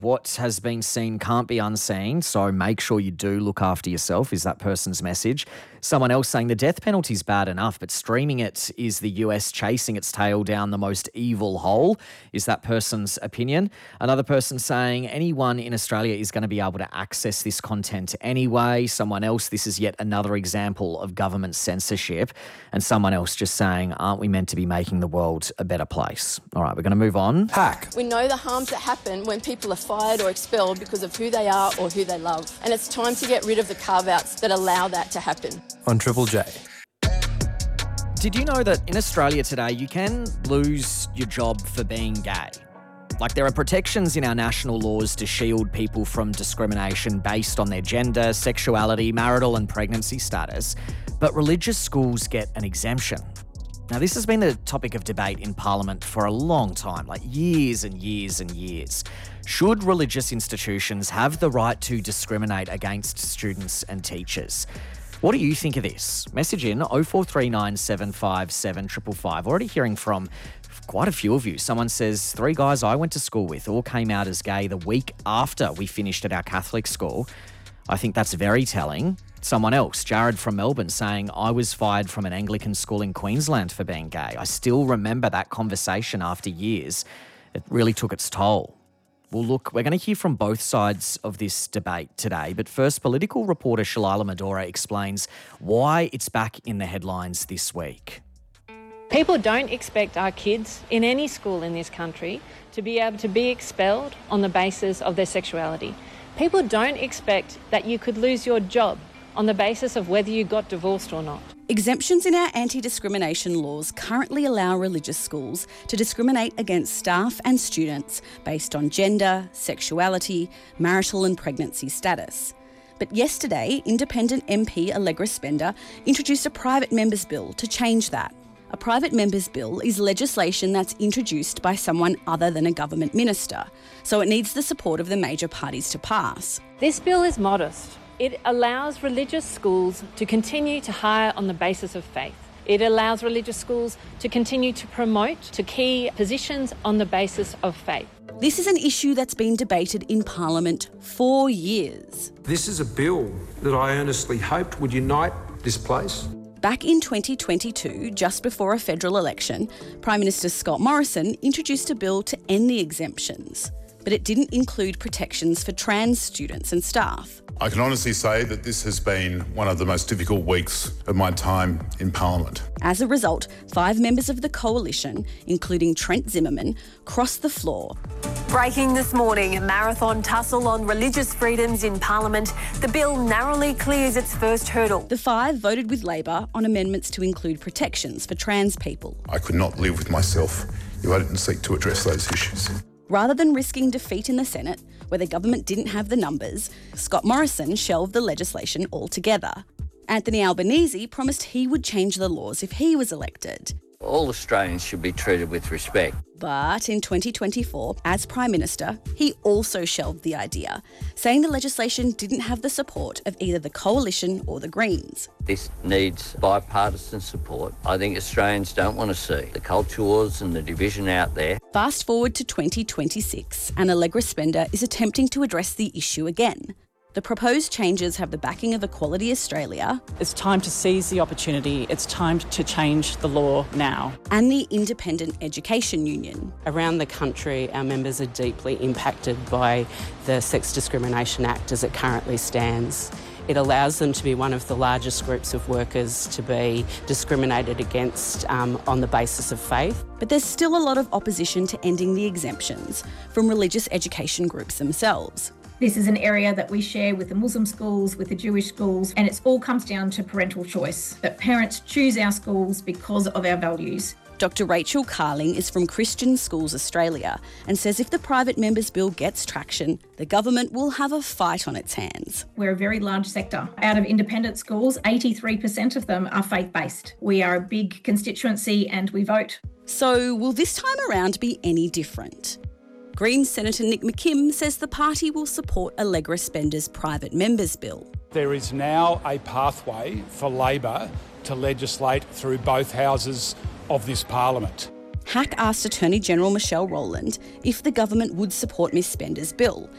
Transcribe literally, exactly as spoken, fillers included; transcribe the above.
What has been seen can't be unseen, so make sure you do look after yourself, is that person's message. Someone else saying the death penalty is bad enough, but streaming it is the U S chasing its tail down the most evil hole, is that person's opinion. Another person saying anyone in Australia is going to be able to access this content anyway. Someone else, this is yet another example of government censorship. And someone else just saying, aren't we meant to be making the world a better place? All right, we're going to move on. Hack. We know the harms that happen when people are fired or expelled because of who they are or who they love. And it's time to get rid of the carve-outs that allow that to happen. On Triple J. Did you know that in Australia today you can lose your job for being gay? Like, there are protections in our national laws to shield people from discrimination based on their gender, sexuality, marital and pregnancy status, but religious schools get an exemption. Now, this has been the topic of debate in Parliament for a long time, like years and years and years. Should religious institutions have the right to discriminate against students and teachers? What do you think of this? Message in oh four three nine seven five seven five five five. Already hearing from quite a few of you. Someone says, three guys I went to school with all came out as gay the week after we finished at our Catholic school. I think that's very telling. Someone else, Jared from Melbourne, saying, I was fired from an Anglican school in Queensland for being gay. I still remember that conversation after years. It really took its toll. Well, look, we're going to hear from both sides of this debate today, but first, political reporter Shalila Medora explains why it's back in the headlines this week. People don't expect our kids in any school in this country to be able to be expelled on the basis of their sexuality. People don't expect that you could lose your job on the basis of whether you got divorced or not. Exemptions in our anti-discrimination laws currently allow religious schools to discriminate against staff and students based on gender, sexuality, marital and pregnancy status. But yesterday, Independent M P Allegra Spender introduced a private member's bill to change that. A private member's bill is legislation that's introduced by someone other than a government minister, so it needs the support of the major parties to pass. This bill is modest. It allows religious schools to continue to hire on the basis of faith. It allows religious schools to continue to promote to key positions on the basis of faith. This is an issue that's been debated in Parliament for years. This is a bill that I earnestly hoped would unite this place. Back in twenty twenty-two, just before a federal election, Prime Minister Scott Morrison introduced a bill to end the exemptions, but it didn't include protections for trans students and staff. I can honestly say that this has been one of the most difficult weeks of my time in Parliament. As a result, five members of the coalition, including Trent Zimmerman, crossed the floor. Breaking this morning, a marathon tussle on religious freedoms in Parliament. The bill narrowly clears its first hurdle. The five voted with Labor on amendments to include protections for trans people. I could not live with myself if I didn't seek to address those issues. Rather than risking defeat in the Senate, where the government didn't have the numbers, Scott Morrison shelved the legislation altogether. Anthony Albanese promised he would change the laws if he was elected. All Australians should be treated with respect. But in twenty twenty-four, as Prime Minister, he also shelved the idea, saying the legislation didn't have the support of either the Coalition or the Greens. This needs bipartisan support. I think Australians don't want to see the culture wars and the division out there. Fast forward to twenty twenty-six, and Allegra Spender is attempting to address the issue again. The proposed changes have the backing of Equality Australia. It's time to seize the opportunity. It's time to change the law now. And the Independent Education Union. Around the country, our members are deeply impacted by the Sex Discrimination Act as it currently stands. It allows them to be one of the largest groups of workers to be discriminated against um, on the basis of faith. But there's still a lot of opposition to ending the exemptions from religious education groups themselves. This is an area that we share with the Muslim schools, with the Jewish schools, and it all comes down to parental choice. That parents choose our schools because of our values. Doctor Rachel Carling is from Christian Schools Australia and says if the private members' bill gets traction, the government will have a fight on its hands. We're a very large sector. Out of independent schools, eighty-three percent of them are faith-based. We are a big constituency and we vote. So will this time around be any different? Greens Senator Nick McKim says the party will support Allegra Spender's private members' bill. There is now a pathway for Labor to legislate through both houses of this parliament. Hack asked Attorney General Michelle Rowland if the government would support Miss Spender's bill,